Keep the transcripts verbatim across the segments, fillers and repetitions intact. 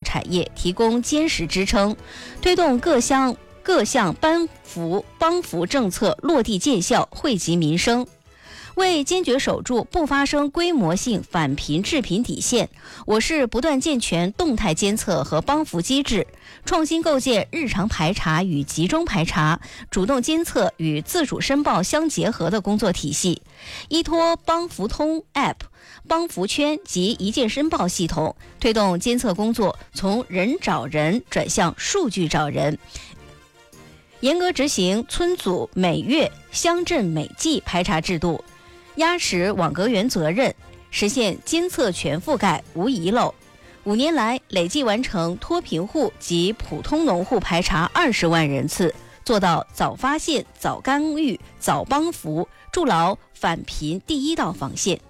产业提供坚实支撑，推动各项各项颁扶帮扶政策落地见效，惠及民生。为坚决守住不发生规模性反贫致贫底线，我市不断健全动态监测和帮扶机制，创新构建日常排查与集中排查、主动监测与自主申报相结合的工作体系，依托帮扶通 App、帮扶圈及一键申报系统，推动监测工作从人找人转向数据找人，严格执行村组每月、乡镇每季排查制度，压实网格员责任，实现监测全覆盖无遗漏。五年来，累计完成脱贫户及普通农户排查二十万人次，做到早发现、早干预、早帮扶，筑牢反贫第一道防线。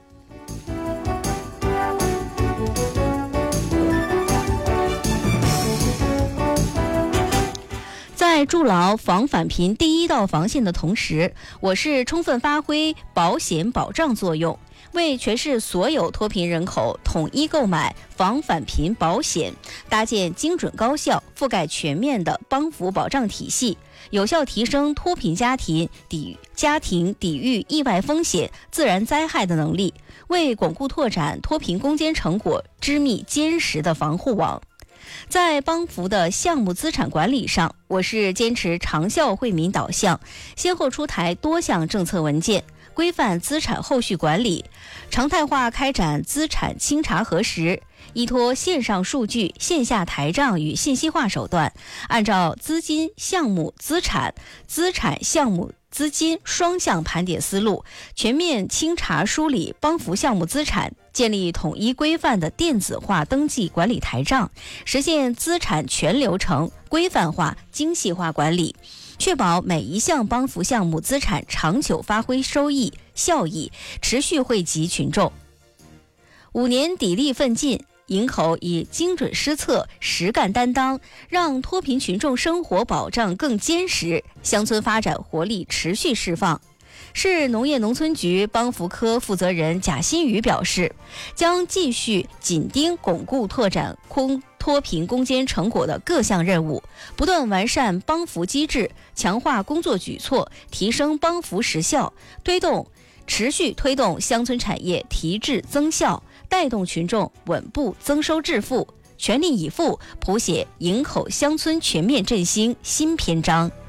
在筑牢防反贫第一道防线的同时，我市充分发挥保险保障作用，为全市所有脱贫人口统一购买防反贫保险，搭建精准高效、覆盖全面的帮扶保障体系，有效提升脱贫家庭抵家庭抵御意外风险、自然灾害的能力，为巩固拓展脱贫攻坚成果织密坚实的防护网。在帮扶的项目资产管理上，我市坚持长效惠民导向，先后出台多项政策文件，规范资产后续管理，常态化开展资产清查核实，依托线上数据、线下台账与信息化手段，按照资金、项目、资产、资产、项目、资金双向盘点思路，全面清查梳理帮扶项目资产，建立统一规范的电子化登记管理台账，实现资产全流程规范化、精细化管理，确保每一项帮扶项目资产长久发挥收益效益，持续惠及群众。五年砥砺奋进，营口以精准施策、实干担当，让脱贫群众生活保障更坚实，乡村发展活力持续释放。市农业农村局帮扶科负责人贾新宇表示，将继续紧盯巩固拓展空脱贫攻坚成果的各项任务，不断完善帮扶机制，强化工作举措，提升帮扶实效，推动持续推动乡村产业提质增效，带动群众稳步增收致富，全力以赴谱写营口乡村全面振兴新篇章。